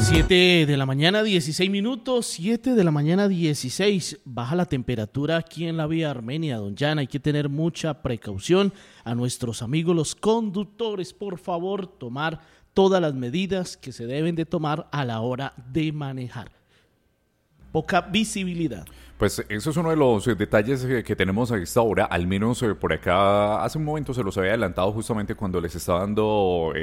7 de la mañana, 16 minutos, 7 de la mañana, 16. Baja la temperatura aquí en la vía Armenia, don Jan. Hay que tener mucha precaución. A nuestros amigos los conductos, por favor, tomar todas las medidas que se deben de tomar a la hora de manejar. Poca visibilidad. Pues eso es uno de los detalles que tenemos a esta hora, al menos por acá. Hace un momento se los había adelantado justamente cuando les estaba dando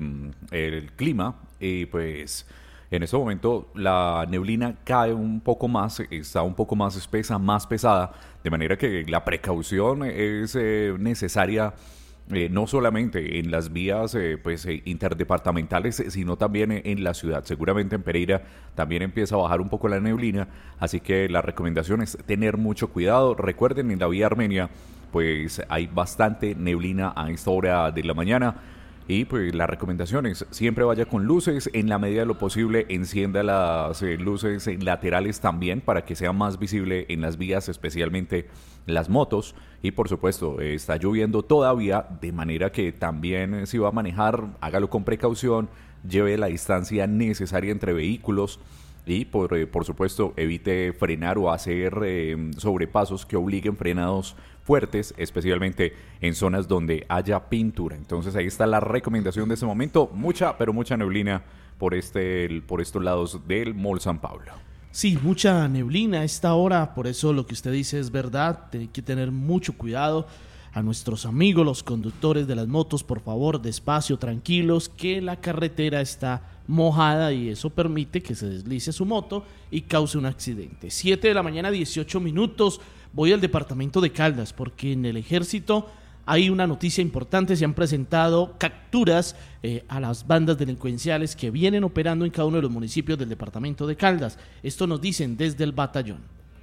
el clima, y pues en este momento la neblina cae un poco más, está un poco más espesa, más pesada, de manera que la precaución es necesaria. No solamente en las vías interdepartamentales, sino también en la ciudad. Seguramente en Pereira también empieza a bajar un poco la neblina, así que la recomendación es tener mucho cuidado. Recuerden, en la vía Armenia pues hay bastante neblina a esta hora de la mañana. Y pues la recomendación es siempre vaya con luces, en la medida de lo posible encienda las luces laterales también para que sea más visible en las vías, especialmente las motos. Y por supuesto está lloviendo todavía, de manera que también si va a manejar, hágalo con precaución, lleve la distancia necesaria entre vehículos y por supuesto evite frenar o hacer sobrepasos que obliguen frenados fuertes, especialmente en zonas donde haya pintura. Entonces ahí está la recomendación de este momento. Mucha, pero mucha neblina por estos lados del Mall San Pablo. Sí, mucha neblina a esta hora, por eso lo que usted dice es verdad. Hay que tener mucho cuidado. A nuestros amigos, los conductores de las motos, por favor, despacio, tranquilos, que la carretera está mojada y eso permite que se deslice su moto y cause un accidente. 7 de la mañana, 18 minutos. Voy al departamento de Caldas porque en el ejército hay una noticia importante. Se han presentado capturas a las bandas delincuenciales que vienen operando en cada uno de los municipios del departamento de Caldas. Esto nos dicen desde el batallón.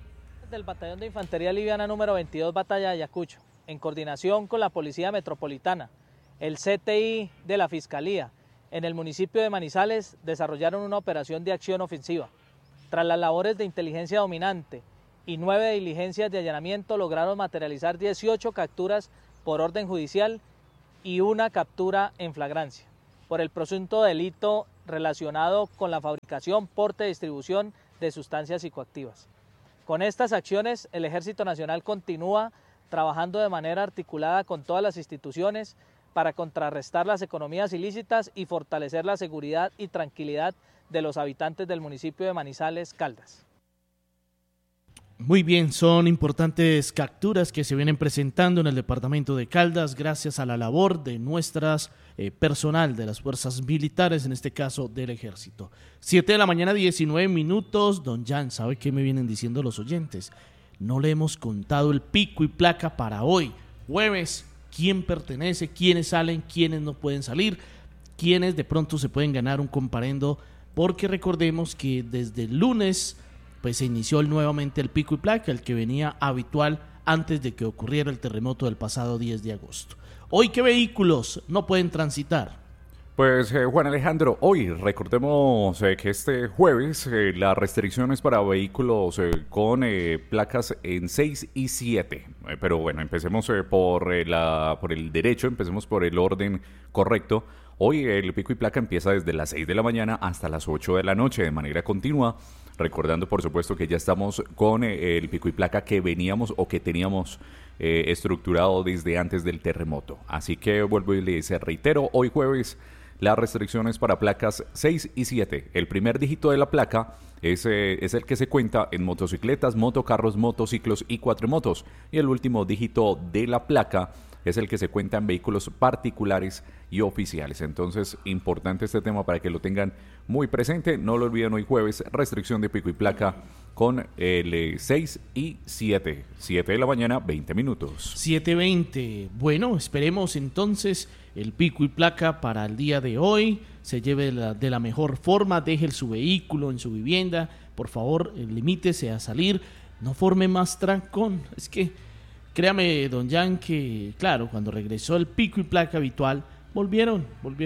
Del batallón de Infantería Liviana número 22, Batalla de Ayacucho, en coordinación con la Policía Metropolitana, el CTI de la Fiscalía, en el municipio de Manizales desarrollaron una operación de acción ofensiva. Tras las labores de inteligencia dominante y 9 diligencias de allanamiento, lograron materializar 18 capturas por orden judicial y una captura en flagrancia por el presunto delito relacionado con la fabricación, porte y distribución de sustancias psicoactivas. Con estas acciones, el Ejército Nacional continúa trabajando de manera articulada con todas las instituciones para contrarrestar las economías ilícitas y fortalecer la seguridad y tranquilidad de los habitantes del municipio de Manizales, Caldas. Muy bien, son importantes capturas que se vienen presentando en el departamento de Caldas gracias a la labor de nuestras personal de las fuerzas militares, en este caso del ejército. 7 de la mañana, 19 minutos. Don Jan, ¿sabe qué me vienen diciendo los oyentes? No le hemos contado el pico y placa para hoy, jueves. ¿Quién pertenece? ¿Quiénes salen? ¿Quiénes no pueden salir? ¿Quiénes de pronto se pueden ganar un comparendo? Porque recordemos que desde el lunes pues se inició nuevamente el pico y placa, el que venía habitual antes de que ocurriera el terremoto del pasado 10 de agosto. Hoy, ¿qué vehículos no pueden transitar? Pues Juan Alejandro, hoy recordemos que este jueves las restricciones para vehículos con placas en 6 y 7. Pero bueno, empecemos por el derecho, empecemos por el orden correcto. Hoy el pico y placa empieza desde las 6 de la mañana hasta las 8 de la noche de manera continua. Recordando, por supuesto, que ya estamos con el pico y placa que veníamos o que teníamos estructurado desde antes del terremoto. Así que vuelvo y les reitero, hoy jueves las restricciones para placas 6 y 7. El primer dígito de la placa es el que se cuenta en motocicletas, motocarros, motociclos y cuatrimotos. Y el último dígito de la placa es el que se cuenta en vehículos particulares y oficiales. Entonces, importante este tema para que lo tengan muy presente. No lo olviden, hoy jueves, restricción de pico y placa con el 6 y 7. 7 de la mañana, 20 minutos. 7:20. Bueno, esperemos entonces el pico y placa para el día de hoy se lleve de la mejor forma. Deje su vehículo en su vivienda. Por favor, limítese a salir. No forme más trancón. Es que créame, don Jan, que claro, cuando regresó el pico y placa habitual, volvieron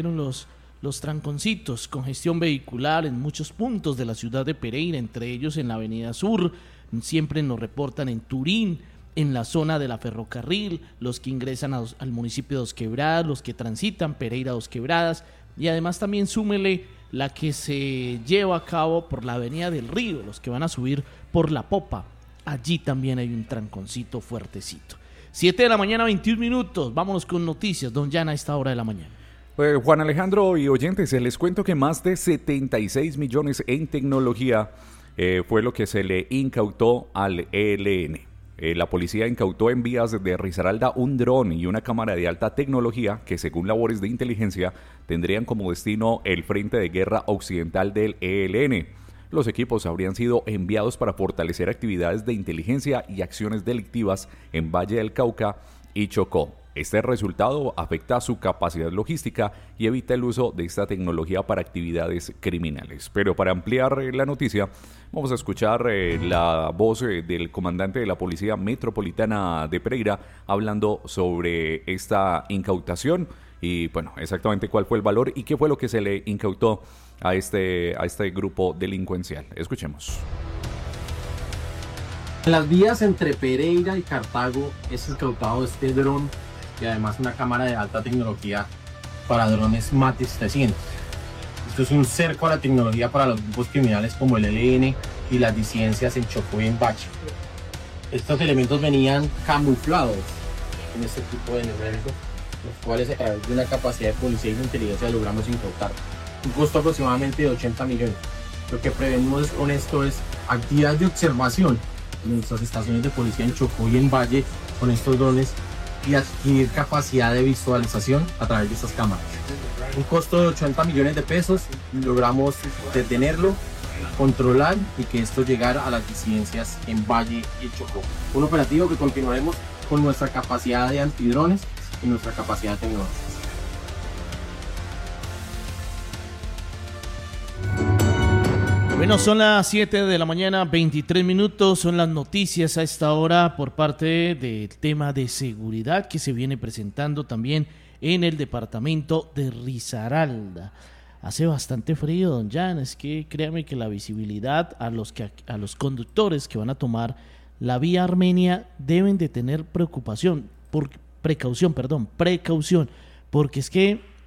los tranconcitos, congestión vehicular en muchos puntos de la ciudad de Pereira, entre ellos en la avenida Sur. Siempre nos reportan en Turín, en la zona de la ferrocarril, los que ingresan al municipio de Dos Quebradas, los que transitan Pereira Dos Quebradas, y además también súmele la que se lleva a cabo por la Avenida del Río, los que van a subir por la Popa. Allí también hay un tranconcito fuertecito. 7 de la mañana, 21 minutos. Vámonos con noticias, don Jan, a esta hora de la mañana. Juan Alejandro y oyentes, les cuento que más de 76 millones en tecnología fue lo que se le incautó al ELN. La policía incautó en vías de Risaralda un dron y una cámara de alta tecnología que, según labores de inteligencia, tendrían como destino el frente de guerra occidental del ELN. Los equipos habrían sido enviados para fortalecer actividades de inteligencia y acciones delictivas en Valle del Cauca y Chocó. Este resultado afecta su capacidad logística y evita el uso de esta tecnología para actividades criminales. Pero para ampliar la noticia, vamos a escuchar la voz del comandante de la Policía Metropolitana de Pereira hablando sobre esta incautación y, bueno, exactamente cuál fue el valor y qué fue lo que se le incautó a este grupo delincuencial. Escuchemos. En las vías entre Pereira y Cartago es incautado este dron y además una cámara de alta tecnología para drones Matrix 300. Esto es un cerco a la tecnología para los grupos criminales como el ELN y las disidencias en Chocó y en Valle. Estos elementos venían camuflados en este tipo de elementos, los cuales a través de una capacidad de policía y de inteligencia logramos incautar. Un costo aproximadamente de 80 millones. Lo que prevenimos con esto es actividades de observación en nuestras estaciones de policía en Chocó y en Valle con estos drones y adquirir capacidad de visualización a través de estas cámaras. Un costo de 80 millones de pesos, logramos detenerlo, controlar y que esto llegara a las disidencias en Valle y Chocó. Un operativo que continuaremos con nuestra capacidad de antidrones y nuestra capacidad tecnológica. Bueno, son las 7 de la mañana, 23 minutos, son las noticias a esta hora por parte del tema de seguridad que se viene presentando también en el departamento de Risaralda. Hace bastante frío, don Jan, es que créame que la visibilidad a los conductores que van a tomar la vía Armenia deben de tener precaución, porque es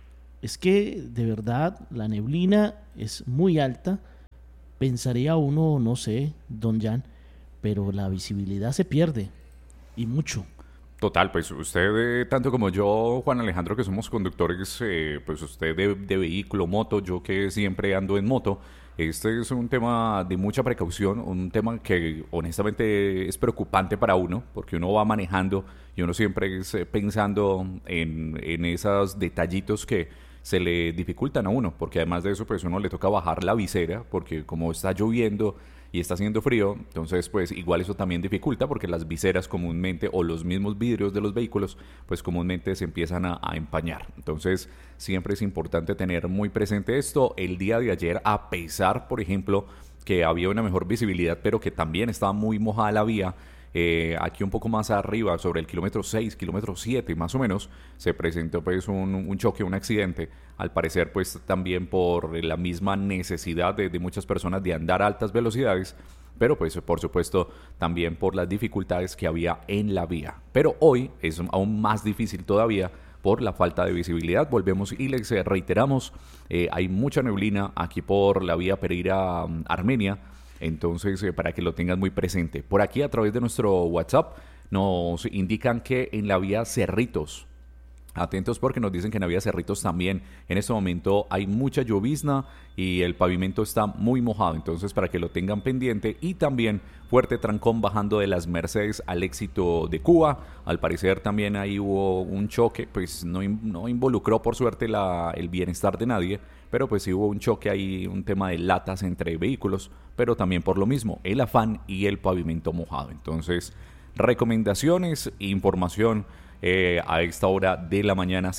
que de verdad la neblina es muy alta. Pensaría uno, no sé, don Jan, pero la visibilidad se pierde, y mucho. Total, pues usted, tanto como yo, Juan Alejandro, que somos conductores, pues usted de vehículo, moto, yo que siempre ando en moto, este es un tema de mucha precaución, un tema que honestamente es preocupante para uno, porque uno va manejando y uno siempre es pensando en esos detallitos que se le dificultan a uno, porque además de eso, pues uno le toca bajar la visera, porque como está lloviendo y está haciendo frío, entonces pues igual eso también dificulta, porque las viseras comúnmente, o los mismos vidrios de los vehículos, pues comúnmente se empiezan a empañar. Entonces siempre es importante tener muy presente esto. El día de ayer, a pesar, por ejemplo, que había una mejor visibilidad, pero que también estaba muy mojada la vía, aquí un poco más arriba, sobre el kilómetro 6, kilómetro 7 más o menos, se presentó pues un choque, un accidente, al parecer pues también por la misma necesidad de muchas personas de andar a altas velocidades, pero pues por supuesto también por las dificultades que había en la vía. Pero hoy es aún más difícil todavía por la falta de visibilidad. Volvemos y les reiteramos, hay mucha neblina aquí por la vía Pereira-Armenia. Entonces, para que lo tengan muy presente. Por aquí, a través de nuestro WhatsApp, nos indican que en la vía Cerritos, atentos porque nos dicen que en la vía Cerritos también en este momento hay mucha llovizna y el pavimento está muy mojado. Entonces, para que lo tengan pendiente. Y también fuerte trancón bajando de las Mercedes al Éxito de Cuba. Al parecer también ahí hubo un choque, pues no involucró por suerte el bienestar de nadie, pero pues sí hubo un choque ahí, un tema de latas entre vehículos, pero también por lo mismo, el afán y el pavimento mojado. Entonces, recomendaciones e información a esta hora de la mañana,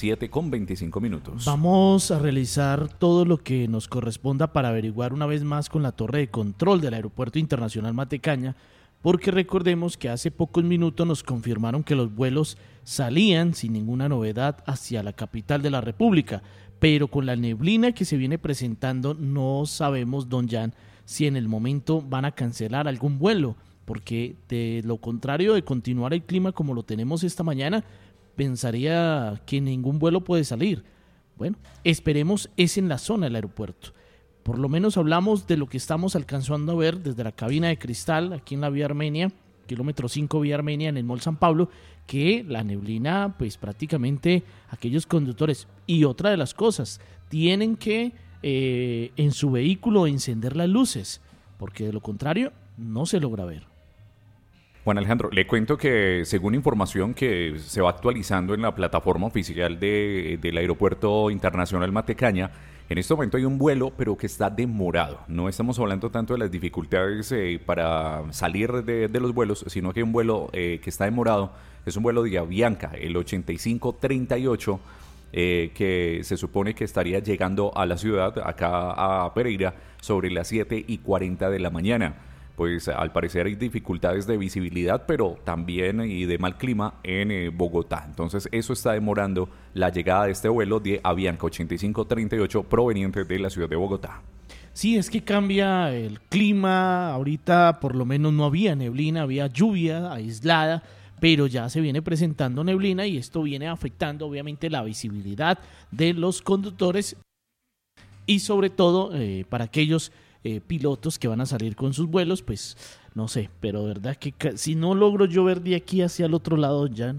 7:25. Vamos a realizar todo lo que nos corresponda para averiguar una vez más con la torre de control del Aeropuerto Internacional Matecaña, porque recordemos que hace pocos minutos nos confirmaron que los vuelos salían sin ninguna novedad hacia la capital de la República, pero con la neblina que se viene presentando no sabemos, don Jan, si en el momento van a cancelar algún vuelo, porque de lo contrario de continuar el clima como lo tenemos esta mañana, pensaría que ningún vuelo puede salir. Bueno, esperemos es en la zona del aeropuerto, por lo menos hablamos de lo que estamos alcanzando a ver desde la cabina de cristal aquí en la vía Armenia, kilómetro 5 vía Armenia en el Mall San Pablo, que la neblina, pues prácticamente aquellos conductores, y otra de las cosas, tienen que en su vehículo encender las luces, porque de lo contrario no se logra ver. Juan Alejandro, le cuento que según información que se va actualizando en la plataforma oficial del Aeropuerto Internacional Matecaña, en este momento hay un vuelo, pero que está demorado. No estamos hablando tanto de las dificultades para salir de los vuelos, sino que hay un vuelo que está demorado. Es un vuelo de Avianca, el 8538, que se supone que estaría llegando a la ciudad, acá a Pereira, sobre las 7:40 de la mañana. Pues al parecer hay dificultades de visibilidad, pero también y de mal clima en Bogotá. Entonces eso está demorando la llegada de este vuelo de Avianca 8538 proveniente de la ciudad de Bogotá. Sí, es que cambia el clima. Ahorita por lo menos no había neblina, había lluvia aislada, pero ya se viene presentando neblina y esto viene afectando obviamente la visibilidad de los conductores y sobre todo para aquellos pilotos que van a salir con sus vuelos, pues no sé, pero de verdad que si no logro yo ver de aquí hacia el otro lado, ya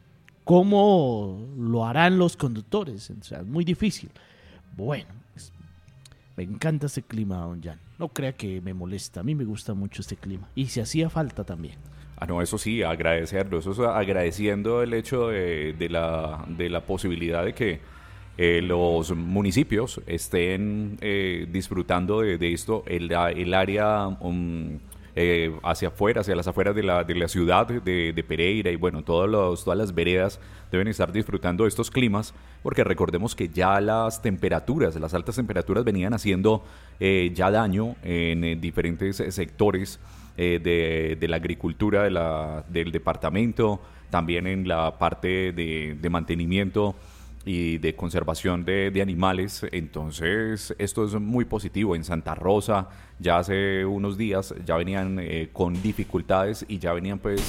¿cómo lo harán los conductores? O sea, es muy difícil. Bueno, pues, me encanta este clima, don Jan. No crea que me molesta, a mí me gusta mucho este clima y si hacía falta también. No, eso sí, agradecerlo, eso es agradeciendo el hecho de la posibilidad de que los municipios estén disfrutando de esto, el área hacia afuera, hacia las afueras de la ciudad de Pereira y bueno, todas las veredas deben estar disfrutando de estos climas, porque recordemos que ya las altas temperaturas venían haciendo ya daño en diferentes sectores de la agricultura del departamento, también en la parte de mantenimiento y de conservación de animales. Entonces esto es muy positivo. En Santa Rosa ya hace unos días ya venían con dificultades y ya venían pues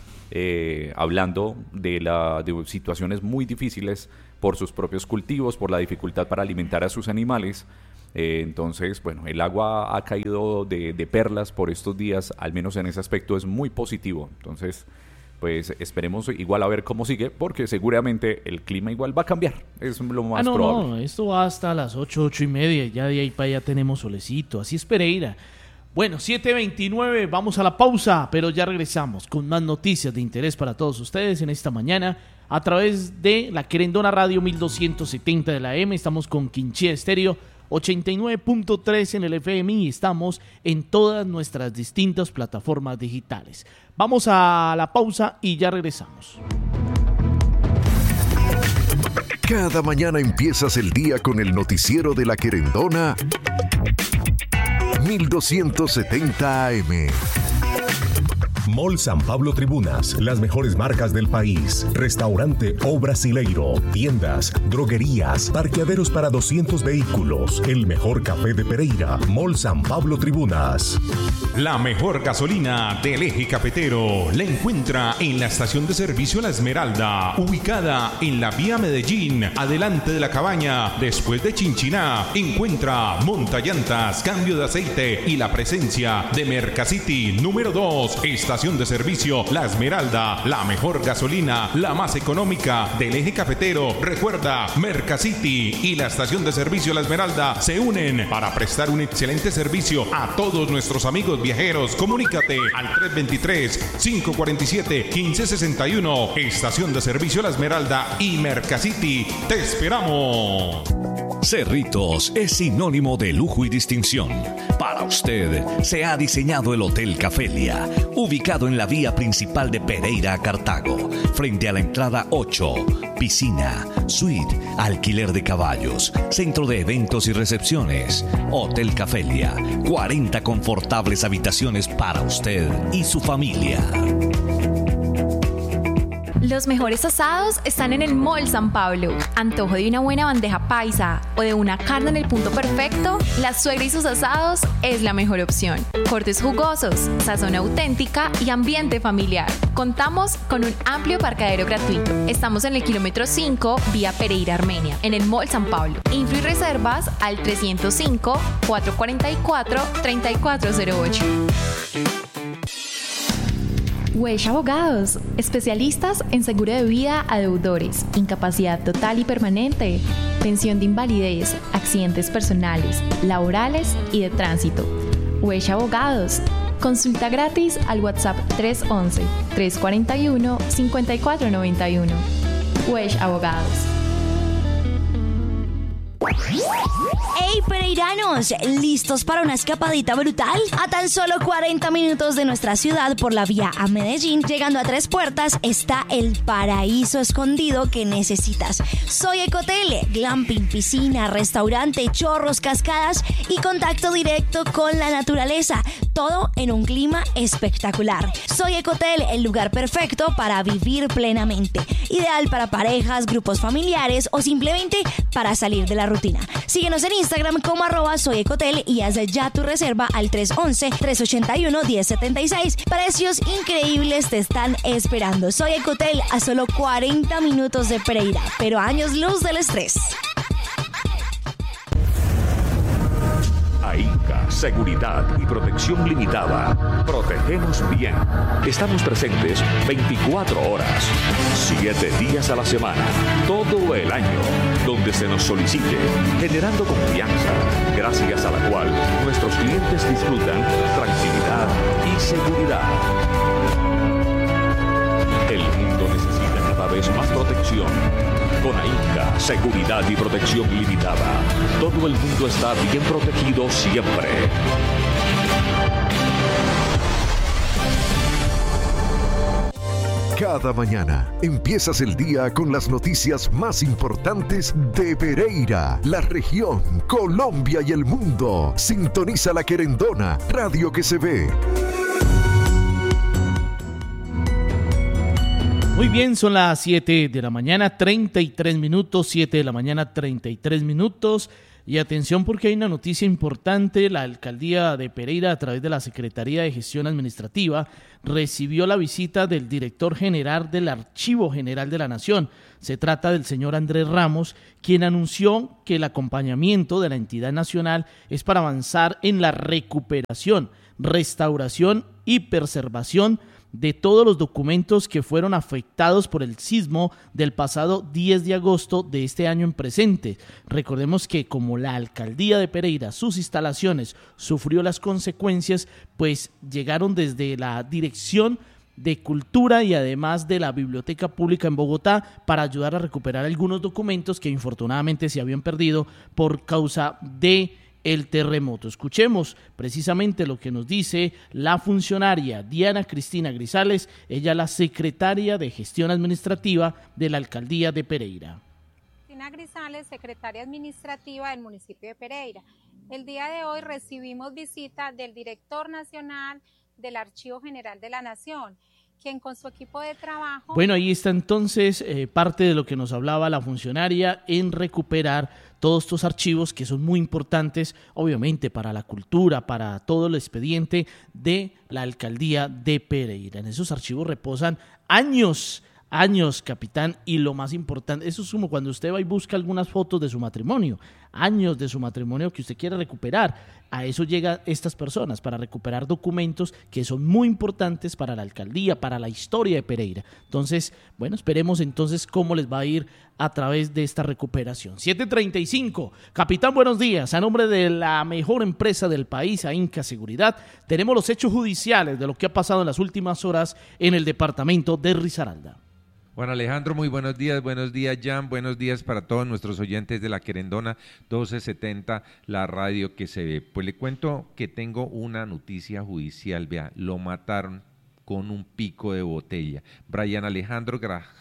hablando de situaciones muy difíciles por sus propios cultivos, por la dificultad para alimentar a sus animales. Entonces, bueno, el agua ha caído de perlas por estos días, al menos en ese aspecto es muy positivo. Entonces, pues esperemos igual a ver cómo sigue, porque seguramente el clima igual va a cambiar, es lo más probable. No, esto va hasta las 8:30, ya de ahí para allá tenemos solecito, así es Pereira. Bueno, 7:29, vamos a la pausa, pero ya regresamos con más noticias de interés para todos ustedes en esta mañana a través de la Querendona Radio 1270 de la M. Estamos con Quinchía Estéreo 89.3 en el FM y estamos en todas nuestras distintas plataformas digitales. Vamos a la pausa y ya regresamos. Cada mañana empiezas el día con el noticiero de la Querendona 1270 AM. Mall San Pablo Tribunas, las mejores marcas del país. Restaurante O Brasileiro, tiendas, droguerías, parqueaderos para 200 vehículos. El mejor café de Pereira, Mall San Pablo Tribunas. La mejor gasolina del eje cafetero la encuentra en la estación de servicio La Esmeralda, ubicada en la vía Medellín, adelante de la cabaña, después de Chinchiná. Encuentra montallantas, cambio de aceite y la presencia de Mercacity número 2, estación de servicio La Esmeralda, la mejor gasolina, la más económica del eje cafetero. Recuerda, Mercacity y la estación de servicio La Esmeralda se unen para prestar un excelente servicio a todos nuestros amigos viajeros. Comunícate al 323-547-1561. Estación de servicio La Esmeralda y Mercacity. ¡Te esperamos! Cerritos es sinónimo de lujo y distinción. Para usted se ha diseñado el Hotel Cafelia, ubicado en la vía principal de Pereira a Cartago, frente a la entrada 8, piscina, suite, alquiler de caballos, centro de eventos y recepciones. Hotel Cafelia, 40 confortables habitaciones para usted y su familia. Los mejores asados están en el Mall San Pablo. Antojo de una buena bandeja paisa o de una carne en el punto perfecto, La Suegra y sus asados es la mejor opción. Cortes jugosos, sazón auténtica y ambiente familiar. Contamos con un amplio parqueadero gratuito. Estamos en el kilómetro 5, vía Pereira, Armenia, en el Mall San Pablo. Info y reservas al 305-444-3408. Wesh Abogados, especialistas en seguro de vida a deudores, incapacidad total y permanente, pensión de invalidez, accidentes personales, laborales y de tránsito. Wesh Abogados, consulta gratis al WhatsApp 311-341-5491. Wesh Abogados. ¡Hey, pereiranos! ¿Listos para una escapadita brutal? A tan solo 40 minutos de nuestra ciudad por la vía a Medellín, llegando a Tres Puertas, está el paraíso escondido que necesitas. Soy Ecotel, glamping, piscina, restaurante, chorros, cascadas y contacto directo con la naturaleza. Todo en un clima espectacular. Soy Ecotel, el lugar perfecto para vivir plenamente. Ideal para parejas, grupos familiares o simplemente para salir de la rutina. Síguenos en Instagram como @soyecotel y haz ya tu reserva al 311-381-1076. Precios increíbles te están esperando. Soy Ecotel, a solo 40 minutos de Pereira, pero años luz del estrés. AINCA, Seguridad y Protección Limitada. Protegemos bien. Estamos presentes 24 horas, 7 días a la semana, todo el año, donde se nos solicite, generando confianza, gracias a la cual nuestros clientes disfrutan tranquilidad y seguridad. El mundo necesita cada vez más protección. Con AINCA, Seguridad y Protección Limitada, todo el mundo está bien protegido siempre. Cada mañana empiezas el día con las noticias más importantes de Pereira, la región, Colombia y el mundo. Sintoniza La Querendona, radio que se ve. Muy bien, son las 7 de la mañana, 33 minutos, 7 de la mañana, 33 minutos. Y atención porque hay una noticia importante. La alcaldía de Pereira, a través de la Secretaría de Gestión Administrativa, recibió la visita del director general del Archivo General de la Nación. Se trata del señor Andrés Ramos, quien anunció que el acompañamiento de la entidad nacional es para avanzar en la recuperación, restauración y preservación de todos los documentos que fueron afectados por el sismo del pasado 10 de agosto de este año en presente. Recordemos que como la alcaldía de Pereira, sus instalaciones sufrió las consecuencias, pues llegaron desde la Dirección de Cultura y además de la Biblioteca Pública en Bogotá para ayudar a recuperar algunos documentos que infortunadamente se habían perdido por causa de el terremoto. Escuchemos precisamente lo que nos dice la funcionaria Diana Cristina Grisales, ella la secretaria de Gestión Administrativa de la Alcaldía de Pereira. Cristina Grisales, secretaria administrativa del municipio de Pereira. El día de hoy recibimos visita del director nacional del Archivo General de la Nación, quien con su equipo de trabajo... Bueno, ahí está entonces parte de lo que nos hablaba la funcionaria en recuperar todos estos archivos que son muy importantes, obviamente, para la cultura, para todo el expediente de la alcaldía de Pereira. En esos archivos reposan años, capitán, y lo más importante, eso es como cuando usted va y busca algunas fotos de su matrimonio, años de su matrimonio que usted quiere recuperar. A eso llegan estas personas, para recuperar documentos que son muy importantes para la alcaldía, para la historia de Pereira. Entonces, bueno, esperemos entonces cómo les va a ir a través de esta recuperación. 7:35, capitán, buenos días. A nombre de la mejor empresa del país, AINCA Seguridad, tenemos los hechos judiciales de lo que ha pasado en las últimas horas en el departamento de Risaralda. Bueno, Alejandro, muy buenos días, Jan, buenos días para todos nuestros oyentes de La Querendona 1270, la radio que se ve. Pues le cuento que tengo una noticia judicial, vea, lo mataron con un pico de botella. Brian Alejandro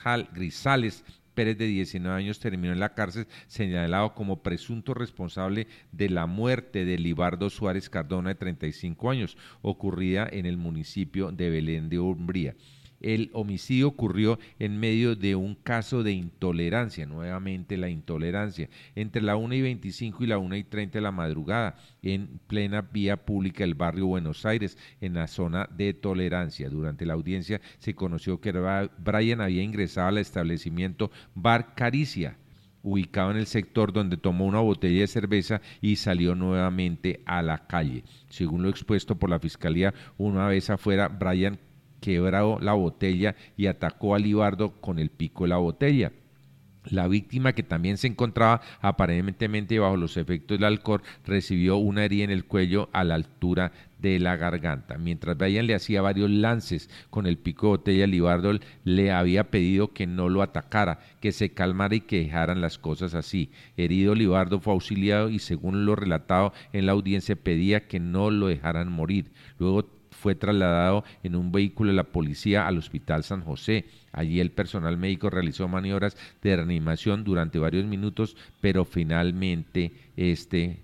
Grisales Pérez, de 19 años, terminó en la cárcel señalado como presunto responsable de la muerte de Libardo Suárez Cardona, de 35 años, ocurrida en el municipio de Belén de Umbría. El homicidio ocurrió en medio de un caso de intolerancia, nuevamente la intolerancia, entre la 1:25 y la 1:30 de la madrugada, en plena vía pública del barrio Buenos Aires, en la zona de tolerancia. Durante la audiencia se conoció que Brian había ingresado al establecimiento Bar Caricia, ubicado en el sector, donde tomó una botella de cerveza y salió nuevamente a la calle. Según lo expuesto por la fiscalía, una vez afuera, Brian quebró la botella y atacó a Libardo con el pico de la botella. La víctima, que también se encontraba aparentemente bajo los efectos del alcohol, recibió una herida en el cuello a la altura de la garganta. Mientras Brian le hacía varios lances con el pico de botella, Libardo le había pedido que no lo atacara, que se calmara y que dejaran las cosas así. Herido, Libardo fue auxiliado y, según lo relatado en la audiencia, pedía que no lo dejaran morir. Luego fue trasladado en un vehículo de la policía al Hospital San José. Allí el personal médico realizó maniobras de reanimación durante varios minutos, pero finalmente este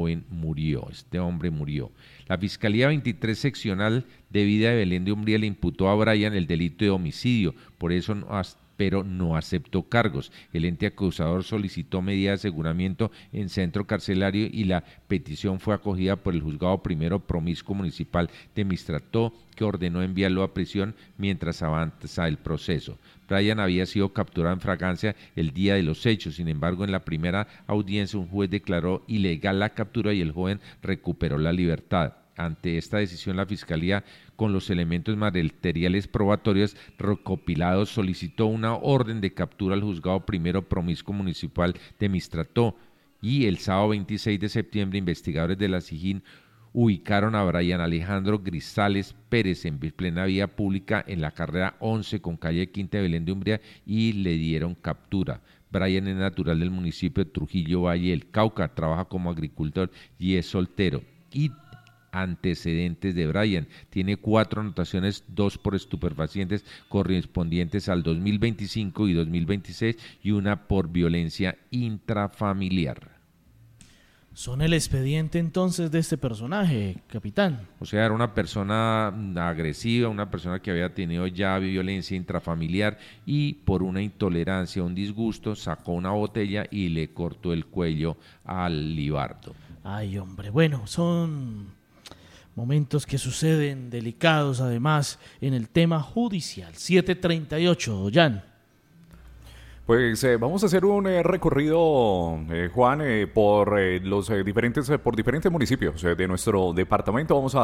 hombre murió. La Fiscalía 23 Seccional de Vida de Belén de Umbría le imputó a Brian el delito de homicidio, pero no aceptó cargos. El ente acusador solicitó medida de aseguramiento en centro carcelario y la petición fue acogida por el Juzgado Primero Promiscuo Municipal de Mistrató, que ordenó enviarlo a prisión mientras avanza el proceso. Brian había sido capturado en fragancia el día de los hechos. Sin embargo, en la primera audiencia un juez declaró ilegal la captura y el joven recuperó la libertad. Ante esta decisión, la Fiscalía, con los elementos materiales probatorios recopilados, solicitó una orden de captura al Juzgado Primero Promiscuo Municipal de Mistrató, y el sábado 26 de septiembre investigadores de la SIJIN ubicaron a Brian Alejandro Grisales Pérez en plena vía pública en la carrera 11 con calle Quinta de Belén de Umbría y le dieron captura. Brian es natural del municipio de Trujillo Valle del Cauca, trabaja como agricultor y es soltero. Y antecedentes de Brian: tiene 4 anotaciones, 2 por estupefacientes correspondientes al 2025 y 2026 y una por violencia intrafamiliar. Son el expediente entonces de este personaje, capitán. O sea, era una persona agresiva, una persona que había tenido ya violencia intrafamiliar y por una intolerancia, un disgusto, sacó una botella y le cortó el cuello al Libardo. Ay, hombre, bueno, son momentos que suceden delicados además en el tema judicial. 7:38, Jan. Pues vamos a hacer un recorrido, Juan, por diferentes municipios de nuestro departamento. Vamos a